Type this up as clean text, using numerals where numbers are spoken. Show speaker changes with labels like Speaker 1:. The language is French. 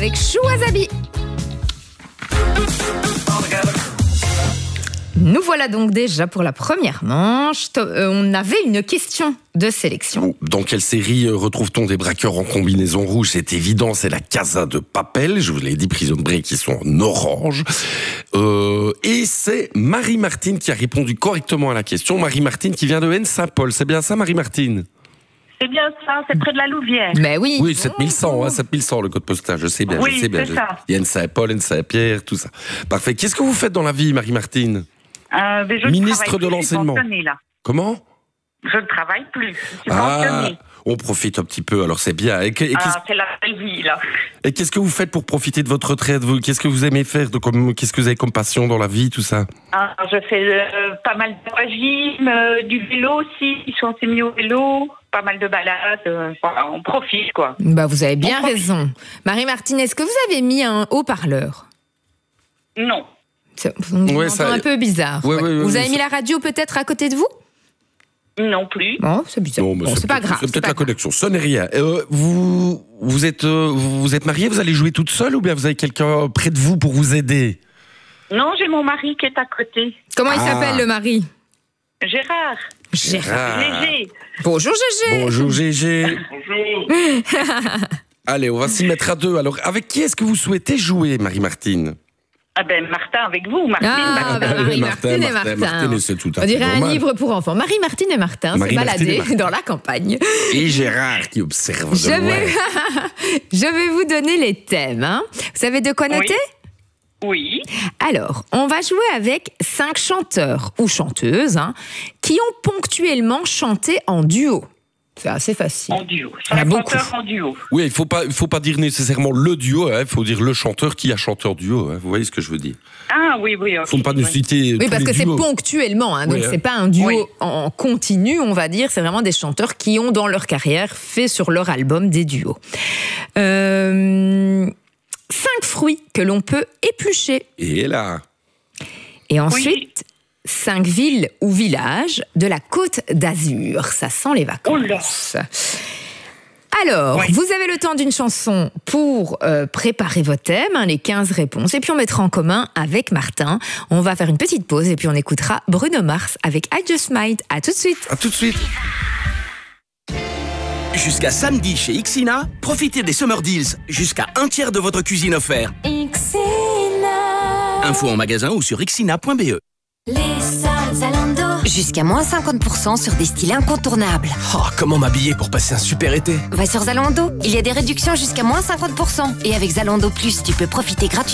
Speaker 1: avec Chou Wasabi. Nous voilà donc déjà pour la première manche. On avait une question de sélection.
Speaker 2: Dans quelle série retrouve-t-on des braqueurs en combinaison rouge? C'est évident, c'est la Casa de Papel. Je vous l'ai dit, Prison Break qui sont en orange. Et c'est Marie-Martine qui a répondu correctement à la question. Marie-Martine qui vient de Haine-Saint-Paul. C'est bien ça, Marie-Martine?
Speaker 3: C'est bien ça, c'est près de la Louvière.
Speaker 1: Mais oui.
Speaker 2: Oui, 7100, hein, 7100 le code postal, je sais bien.
Speaker 3: Oui,
Speaker 2: je sais bien.
Speaker 3: c'est ça.
Speaker 2: Il y a Haine-Saint-Paul, Haine-Saint-Pierre, tout ça. Parfait. Qu'est-ce que vous faites dans la vie, Marie-Martine?
Speaker 3: Ministre
Speaker 2: de l'enseignement. Comment?
Speaker 3: Je ne travaille plus. Je suis pensionnée.
Speaker 2: On profite un petit peu, alors c'est bien.
Speaker 3: C'est la belle vie, là.
Speaker 2: Et qu'est-ce que vous faites pour profiter de votre retraite? Qu'est-ce que vous aimez faire? Qu'est-ce que vous avez comme passion dans la vie, tout ça?
Speaker 3: Je fais pas mal de régime, du vélo aussi. Ils sont assez mis au vélo. Pas mal de balades. On profite, quoi.
Speaker 1: Vous avez bien raison. Marie-Martine, est-ce que vous avez mis un haut-parleur?
Speaker 3: Non.
Speaker 2: Ouais, ça
Speaker 1: un peu bizarre.
Speaker 2: Ouais.
Speaker 1: Vous avez mis la radio peut-être à côté de vous?
Speaker 3: Non plus.
Speaker 1: Bon, c'est bizarre. C'est pas grave.
Speaker 2: C'est peut-être la connexion. Ce n'est rien. Vous êtes mariée, vous allez jouer toute seule ou bien vous avez quelqu'un près de vous pour vous aider?
Speaker 3: Non, j'ai mon mari qui est à côté.
Speaker 1: Comment il s'appelle, le mari?
Speaker 3: Gérard. Gégé.
Speaker 1: Bonjour, Gégé.
Speaker 2: Bonjour, Gégé.
Speaker 3: Bonjour.
Speaker 2: Allez, on va s'y mettre à deux. Alors, avec qui est-ce que vous souhaitez jouer, Marie-Martine?
Speaker 3: Martin avec vous, Martine.
Speaker 1: Marie-Martine et Martin.
Speaker 2: C'est tout à
Speaker 1: on
Speaker 2: fait
Speaker 1: dirait
Speaker 2: normal.
Speaker 1: Un livre pour enfants. Marie-Martine et Martin se baladaient dans la campagne.
Speaker 2: Et Gérard qui observe de loin.
Speaker 1: Je vais vous donner les thèmes. Hein. Vous savez de quoi noter?
Speaker 3: Oui.
Speaker 1: Alors, on va jouer avec 5 chanteurs ou chanteuses qui ont ponctuellement chanté en duo. C'est assez facile.
Speaker 3: En duo. C'est un chanteur en duo.
Speaker 2: Oui, il faut pas dire nécessairement le duo, il faut dire le chanteur qui a chanteur duo. Vous voyez ce que je veux dire?
Speaker 3: Ah oui.
Speaker 2: Il ne faut pas nous citer.
Speaker 1: Oui, parce que c'est ponctuellement, donc c'est pas un duo en continu, on va dire. C'est vraiment des chanteurs qui ont dans leur carrière fait sur leur album des duos. 5 fruits que l'on peut éplucher.
Speaker 2: Et là.
Speaker 1: Et ensuite. 5 villes ou villages de la Côte d'Azur. Ça sent les vacances. Alors, vous avez le temps d'une chanson pour préparer vos thèmes, les 15 réponses. Et puis, on mettra en commun avec Martin. On va faire une petite pause et puis on écoutera Bruno Mars avec I Just Might. À tout de suite.
Speaker 2: À tout de suite.
Speaker 4: Jusqu'à samedi chez Ixina, profitez des Summer Deals. Jusqu'à un tiers de votre cuisine offert.
Speaker 5: Ixina.
Speaker 4: Info en magasin ou sur ixina.be.
Speaker 5: Les soldes Zalando. Jusqu'à moins 50% sur des styles incontournables.
Speaker 4: Oh, comment m'habiller pour passer un super été?
Speaker 5: Va sur Zalando. Il y a des réductions jusqu'à moins 50%. Et avec Zalando Plus, tu peux profiter gratuitement